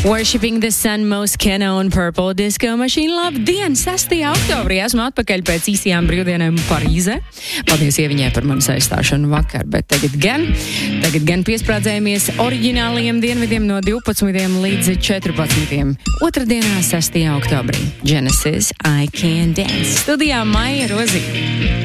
Worshipping the Sun, Moschino un Purple Disco Machine. Labdien, 6. oktobrī esmu atpakaļ pēc īsajām brīvdienām Parīzē. Paldies Ieviņai par manu aizstāšanu vakar, bet tagad gan piesprādzējamies oriģinālajiem dienvidiem no 12 līdz 14. Otrdienā, 6. oktobrī. Genesis, I Can Dance. Studijā Maija Rozi.